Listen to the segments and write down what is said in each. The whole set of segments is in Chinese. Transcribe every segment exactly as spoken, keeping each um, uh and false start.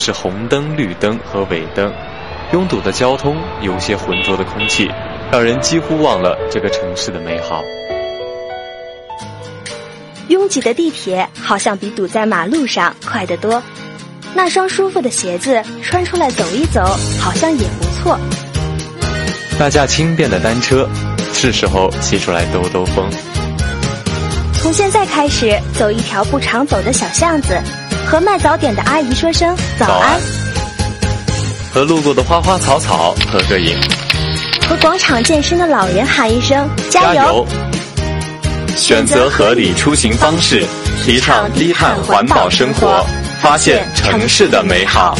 是红灯、绿灯和尾灯，拥堵的交通，有些浑浊的空气，让人几乎忘了这个城市的美好。 拥挤的地铁好像比堵在马路上快得多，那双舒服的鞋子穿出来走一走，好像也不错。 那架轻便的单车，是时候骑出来兜兜风。 从现在开始，走一条不常走的小巷子，和卖早点的阿姨说声早安，早安， 和路过的花花草草合个影， 和广场健身的老人喊一声加油。加油， 选择合理出行方式，提倡低碳环保生活，发现城市的美好。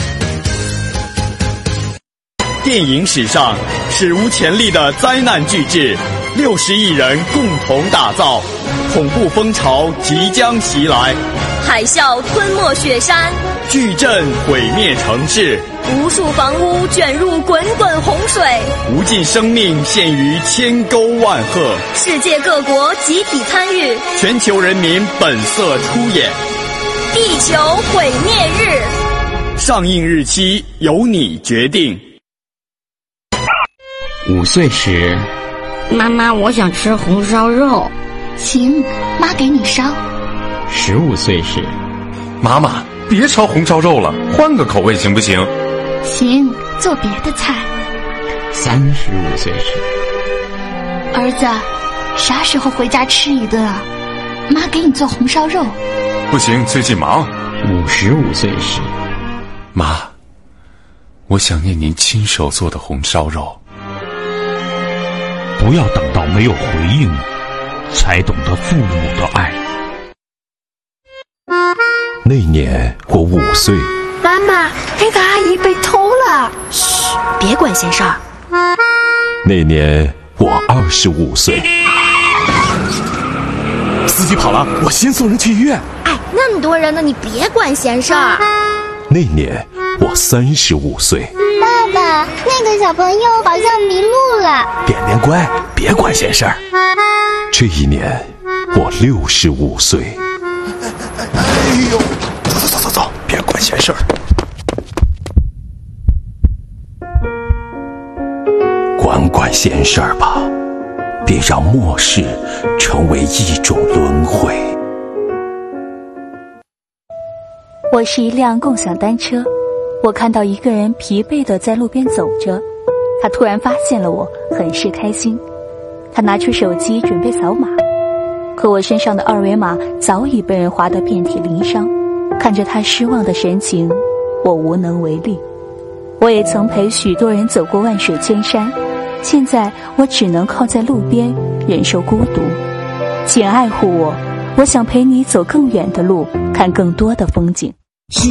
电影史上史无前例的灾难巨制，六十亿人共同打造，恐怖风潮即将袭来， 海啸吞没雪山， 巨震毁灭城市， 无数房屋卷入滚滚洪水， 无尽生命陷于千沟万壑， 世界各国集体参与， 全球人民本色出演。 地球毁灭日， 上映日期由你决定。 五岁时， 妈妈，我想吃红烧肉。 行，妈给你烧。 十五岁时， 妈妈别烧红烧肉了，换个口味行不行？ 行，做别的菜。 三十五岁时， 儿子，啥时候回家吃一顿啊？妈给你做红烧肉。 不行，最近忙。 五十五岁时， 妈，我想念您亲手做的红烧肉。 不要等到没有回应才懂得父母的爱。 那年我五岁， 妈妈，那个阿姨被偷了。 嘘，别管闲事儿。 那年我二十五岁， 司机跑了，我先送人去医院。 哎，那么多人呢，你别管闲事儿。 那年我三十五岁。 爸爸，那个小朋友好像迷路了。 点点乖，别管闲事儿。 这一年我六十五岁。 哎呦，走走走走走，别管闲事儿。 管管闲事儿吧，别让末世成为一种轮回。 我是一辆共享单车，我看到一个人疲惫地在路边走着，他突然发现了我，很是开心。他拿出手机准备扫码，可我身上的二维码早已被人划得遍体鳞伤。看着他失望的神情，我无能为力。我也曾陪许多人走过万水千山，现在我只能靠在路边忍受孤独。请爱护我，我想陪你走更远的路，看更多的风景。